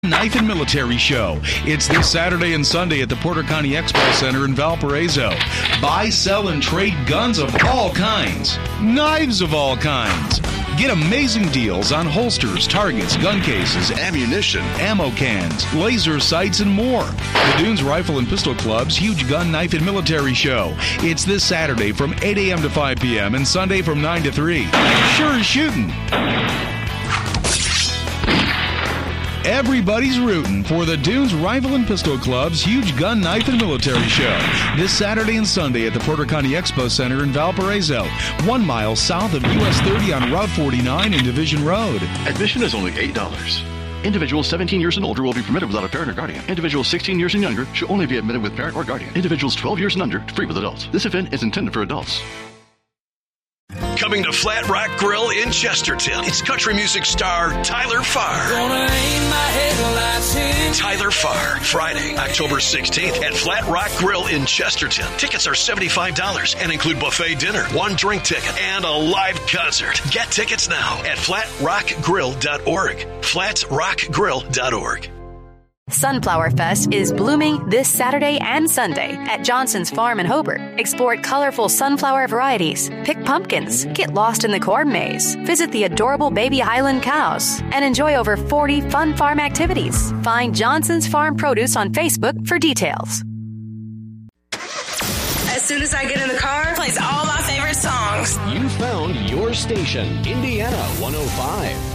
Knife and Military Show. It's this Saturday and Sunday at the Porter County Expo Center in Valparaiso. Buy, sell, and trade guns of all kinds, knives of all kinds. Get amazing deals on holsters, targets, gun cases, ammunition, ammo cans, laser sights, and more. The Dunes Rifle and Pistol Club's huge gun, knife, and military show. It's this Saturday from 8 a.m. to 5 p.m. and Sunday from 9 to 3. Sure as shooting. Everybody's rooting for the Dunes Rifle and Pistol Club's huge gun, knife, and military show this Saturday and Sunday at the Porter County Expo Center in Valparaiso, 1 mile south of US 30 on Route 49 and Division Road. Admission is only $8. Individuals 17 years and older will be permitted without a parent or guardian. Individuals 16 years and younger should only be admitted with parent or guardian. Individuals 12 years and under, free with adults. This event is intended for adults. Coming to Flat Rock Grill in Chesterton, it's country music star Tyler Farr. Tyler Farr, Friday, October 16th at Flat Rock Grill in Chesterton. Tickets are $75 and include buffet dinner, one drink ticket, and a live concert. Get tickets now at flatrockgrill.org. flatrockgrill.org. Sunflower Fest is blooming this Saturday and Sunday at Johnson's Farm in Hobart. Explore colorful sunflower varieties, pick pumpkins, get lost in the corn maze, visit the adorable baby Highland cows, and enjoy over 40 fun farm activities. Find Johnson's Farm Produce on Facebook for details. As soon as I get in the car, plays all my favorite songs. You found your station, Indiana 105.